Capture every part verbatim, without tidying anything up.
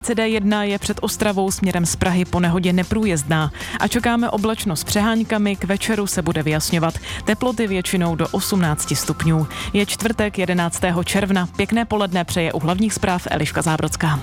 C D jedna je před Ostravou směrem z Prahy po nehodě neprůjezdná a čekáme oblačnost s přeháňkami, k večeru se bude vyjasňovat. Teploty většinou do osmnáct stupňů. Je čtvrtek jedenáctého června. Pěkné poledne přeje u hlavních zpráv Eliška Zábrodská.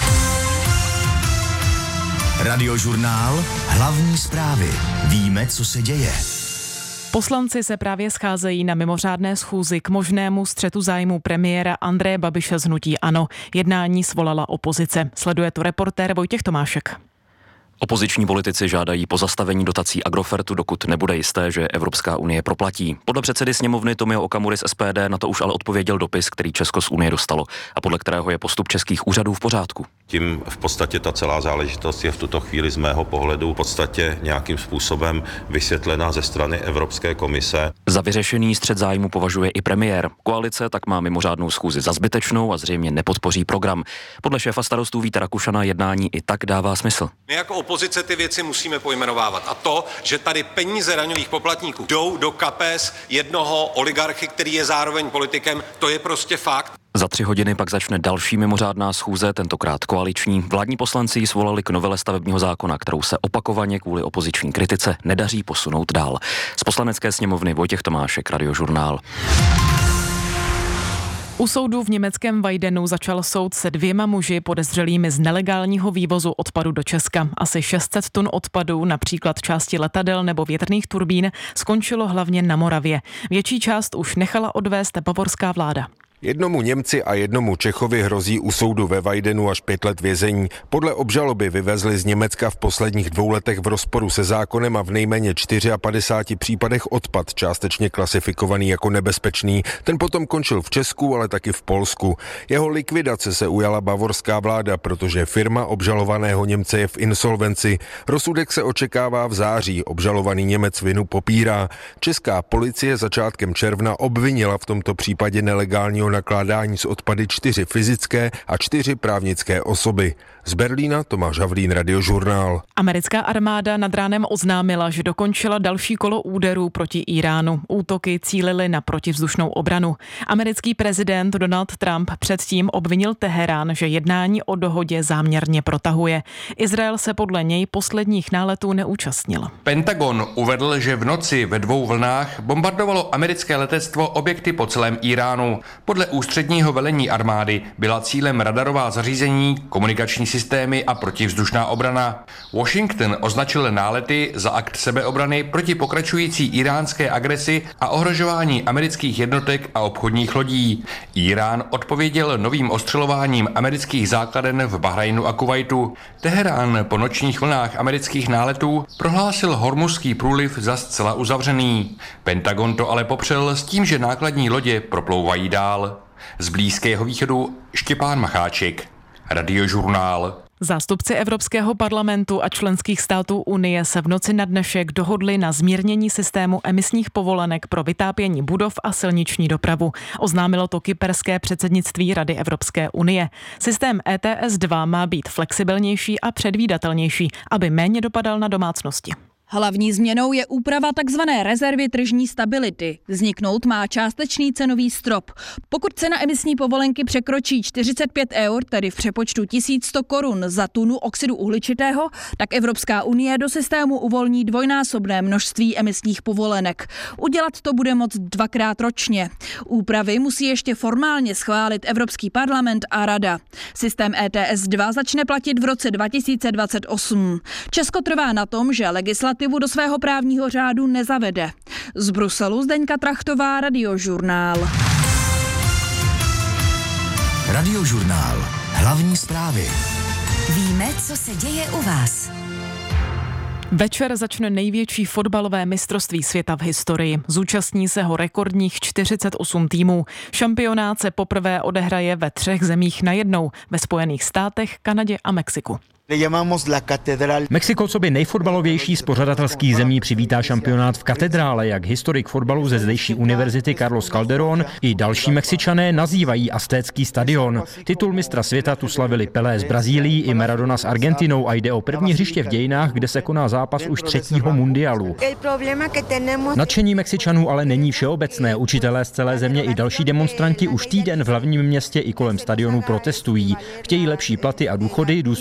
Radiožurnál Hlavní zprávy. Víme, co se děje. Poslanci se právě scházejí na mimořádné schůzi k možnému střetu zájmu premiéra Andreje Babiše z hnutí ANO. Jednání svolala opozice. Sleduje to reportér Vojtěch Tomášek. Opoziční politici žádají pozastavení dotací Agrofertu, dokud nebude jisté, že Evropská unie proplatí. Podle předsedy sněmovny Tomia Okamury z S P D na to už ale odpověděl dopis, který Česko z Unie dostalo a podle kterého je postup českých úřadů v pořádku. Tím v podstatě ta celá záležitost je v tuto chvíli z mého pohledu v podstatě nějakým způsobem vysvětlena ze strany Evropské komise. Za vyřešený střet zájmu považuje i premiér. Koalice tak má mimořádnou schůzi za zbytečnou a zřejmě nepodpoří program. Podle šéfa starostů Víta Rakušana jednání i tak dává smysl. My jako opozice ty věci musíme pojmenovávat. A to, že tady peníze daňových poplatníků jdou do kapes jednoho oligarchy, který je zároveň politikem, to je prostě fakt. Za tři hodiny pak začne další mimořádná schůze, tentokrát koaliční. Vládní poslanci ji svolali k novele stavebního zákona, kterou se opakovaně kvůli opoziční kritice nedaří posunout dál. Z Poslanecké sněmovny Vojtěch Tomášek, Radiožurnál. U soudu v německém Weidenu začal soud se dvěma muži podezřelými z nelegálního vývozu odpadu do Česka. Asi šest set tun odpadu, například části letadel nebo větrných turbín, skončilo hlavně na Moravě. Větší část už nechala odvést bavorská vláda. Jednomu Němci a jednomu Čechovi hrozí u soudu ve Weidenu až pět let vězení. Podle obžaloby vyvezli z Německa v posledních dvou letech v rozporu se zákonem a v nejméně padesáti čtyřech případech odpad, částečně klasifikovaný jako nebezpečný. Ten potom končil v Česku, ale taky v Polsku. Jeho likvidace se ujala bavorská vláda, protože firma obžalovaného Němce je v insolvenci. Rozsudek se očekává v září. Obžalovaný Němec vinu popírá. Česká policie začátkem června obvinila v tomto případě nelegálního nakládání s odpady čtyři fyzické a čtyři právnické osoby. Z Berlína Tomáš Havlín, Radiožurnál. Americká armáda nad ránem oznámila, že dokončila další kolo úderů proti Iránu. Útoky cílily na protivzdušnou obranu. Americký prezident Donald Trump předtím obvinil Teherán, že jednání o dohodě záměrně protahuje. Izrael se podle něj posledních náletů neúčastnil. Pentagon uvedl, že v noci ve dvou vlnách bombardovalo americké letectvo objekty po celém Iránu. Podle ústředního velení armády byla cílem radarová zařízení, komunikační systémy a protivzdušná obrana. Washington označil nálety za akt sebeobrany proti pokračující iránské agresi a ohrožování amerických jednotek a obchodních lodí. Irán odpověděl novým ostřelováním amerických základen v Bahrajnu a Kuvajtu. Teherán po nočních vlnách amerických náletů prohlásil Hormuzský průliv za zcela uzavřený. Pentagon to ale popřel s tím, že nákladní lodě proplouvají dál. Z Blízkého východu Štěpán Macháček, Radiožurnál. Zástupci Evropského parlamentu a členských států Unie se v noci na dnešek dohodli na zmírnění systému emisních povolenek pro vytápění budov a silniční dopravu. Oznámilo to kyperské předsednictví Rady Evropské unie. Systém E T S dva má být flexibilnější a předvídatelnější, aby méně dopadal na domácnosti. Hlavní změnou je úprava tzv. Rezervy tržní stability. Vzniknout má částečný cenový strop. Pokud cena emisní povolenky překročí čtyřicet pět eur, tedy v přepočtu tisíc sto korun za tunu oxidu uhličitého, tak Evropská unie do systému uvolní dvojnásobné množství emisních povolenek. Udělat to bude moct dvakrát ročně. Úpravy musí ještě formálně schválit Evropský parlament a Rada. Systém E T S dva začne platit v roce dva tisíce dvacet osm. Česko trvá na tom, že legislativa do svého právního řádu nezavede. Z Bruselu Zdeňka Trachtová, Radiožurnál. Radiožurnál. Hlavní zprávy. Víme, co se děje u vás. Večer začne největší fotbalové mistrovství světa v historii. Zúčastní se ho rekordních čtyřicet osm týmů. Šampionát se poprvé odehraje ve třech zemích najednou, ve Spojených státech, Kanadě a Mexiku. Mexiko coby nejfotbalovější z pořadatelských zemí přivítá šampionát v katedrále, jak historik fotbalu ze zdejší univerzity Carlos Calderón i další Mexičané nazývají aztécký stadion. Titul mistra světa tu slavili Pelé z Brazílií i Maradona s Argentinou a jde o první hřiště v dějinách, kde se koná zápas už třetího mundialu. Nadšení Mexičanů ale není všeobecné. Učitelé z celé země i další demonstranti už týden v hlavním městě i kolem stadionu protestují. Chtějí lepší platy a důchody,